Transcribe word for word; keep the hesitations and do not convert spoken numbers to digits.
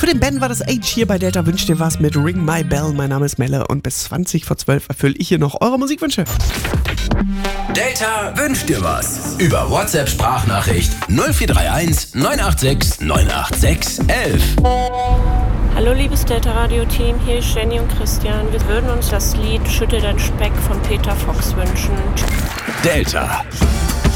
Für den Ben war das Age hier bei Delta. Wünscht dir was mit Ring My Bell. Mein Name ist Melle und bis zwanzig vor zwölf erfülle ich hier noch eure Musikwünsche. Delta wünscht dir was. Über WhatsApp-Sprachnachricht null vier drei eins neun acht sechs neun acht sechs elf. Hallo liebes Delta-Radio-Team, hier ist Jenny und Christian. Wir würden uns das Lied Schüttel dein Speck von Peter Fox wünschen. Delta.